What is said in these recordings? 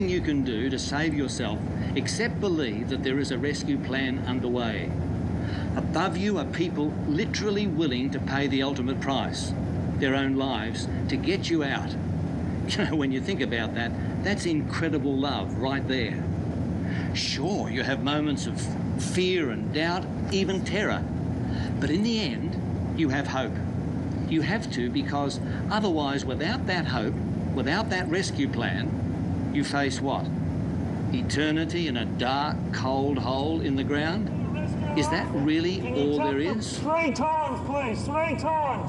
you can do to save yourself except believe that there is a rescue plan underway. Above you are people literally willing to pay the ultimate price, their own lives, to get you out. You know, when you think about that, that's incredible love right there. Sure, you have moments of fear and doubt, even terror, but in the end, you have hope. You have to, because otherwise, without that hope, without that rescue plan, you face what? Eternity in a dark, cold hole in the ground? Is that really all there is? 3 times, please. 3 times.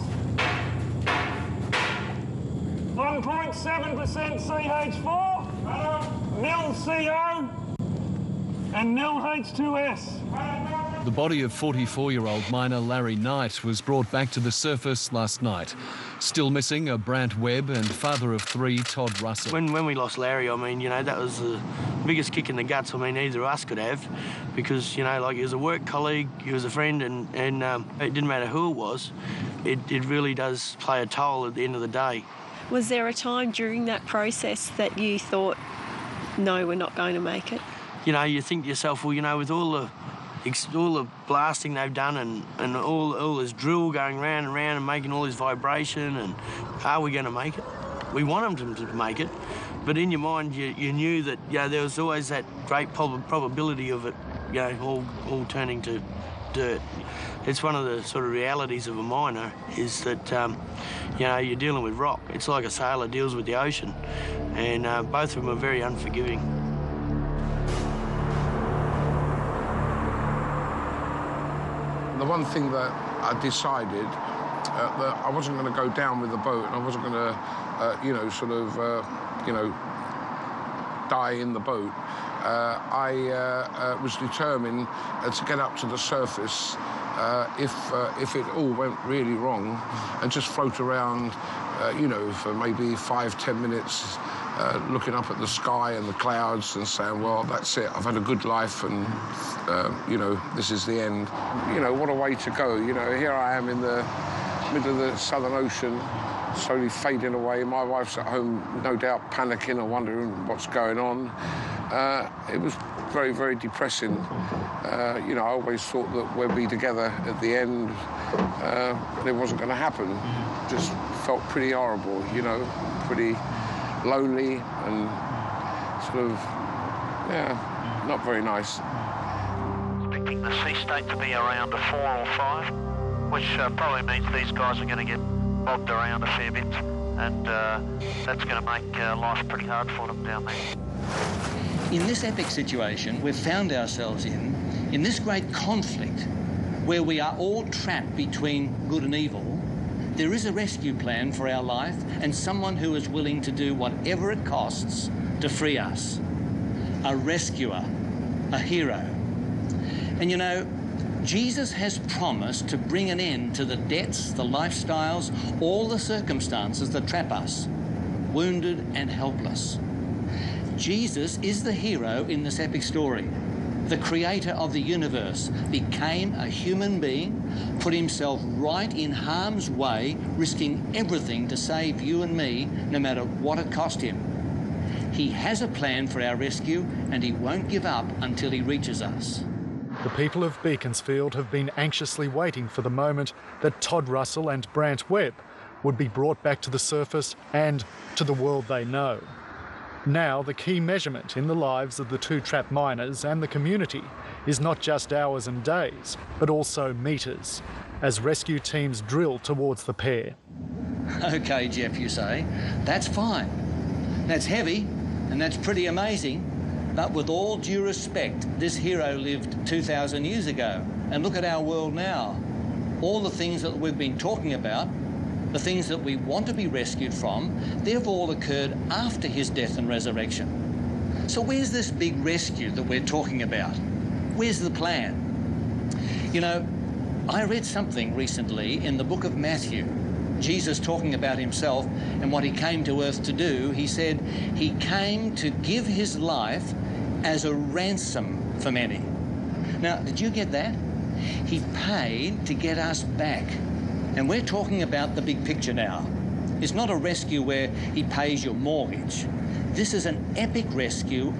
1.7% CH4, nil CO, and nil H2S. The body of 44-year-old miner Larry Knight was brought back to the surface last night. Still missing are Brant Webb and father of 3, Todd Russell. When we lost Larry, I mean, you know, that was the biggest kick in the guts, I mean, either of us could have, because, you know, like, he was a work colleague, he was a friend, and it didn't matter who it was. It really does play a toll at the end of the day. Was there a time during that process that you thought, no, we're not going to make it? You know, you think to yourself, well, you know, with all the blasting they've done and all this drill going round and round and making all this vibration, and are we going to make it? We want them to make it, but in your mind you knew that, you know, there was always that great probability of it, you know, all turning to dirt. It's one of the sort of realities of a miner, is that, you know, you're dealing with rock. It's like a sailor deals with the ocean, and both of them are very unforgiving. The one thing that I decided that I wasn't going to go down with the boat, and I wasn't going to, you know, sort of, you know, die in the boat. I was determined to get up to the surface if it all went really wrong, and just float around, you know, for maybe 5-10 minutes, looking up at the sky and the clouds and saying, well, that's it, I've had a good life, and, you know, this is the end. You know, what a way to go. You know, here I am in the middle of the Southern Ocean, slowly fading away. My wife's at home, no doubt panicking and wondering what's going on. It was very, very depressing. You know, I always thought that we'd be together at the end, but it wasn't going to happen. Just felt pretty horrible, you know, pretty lonely and sort of, yeah, not very nice. Expecting the sea state to be around a 4 or 5, which probably means these guys are going to get bobbed around a fair bit, and that's going to make life pretty hard for them down there. In this epic situation we've found ourselves in this great conflict where we are all trapped between good and evil, there is a rescue plan for our life and someone who is willing to do whatever it costs to free us. A rescuer, a hero. And you know, Jesus has promised to bring an end to the debts, the lifestyles, all the circumstances that trap us, wounded and helpless. Jesus is the hero in this epic story. The creator of the universe became a human being, put himself right in harm's way, risking everything to save you and me, no matter what it cost him. He has a plan for our rescue, and he won't give up until he reaches us. The people of Beaconsfield have been anxiously waiting for the moment that Todd Russell and Brant Webb would be brought back to the surface and to the world they know. Now, the key measurement in the lives of the 2 trapped miners and the community is not just hours and days, but also metres, as rescue teams drill towards the pair. OK, Jeff, you say. That's fine. That's heavy, and that's pretty amazing. But with all due respect, this hero lived 2,000 years ago. And look at our world now. All the things that we've been talking about, the things that we want to be rescued from, they've all occurred after his death and resurrection. So where's this big rescue that we're talking about? Where's the plan? You know, I read something recently in the book of Matthew. Jesus talking about himself and what he came to earth to do. He said he came to give his life as a ransom for many. Now, did you get that? He paid to get us back. And we're talking about the big picture now. It's not a rescue where he pays your mortgage. This is an epic rescue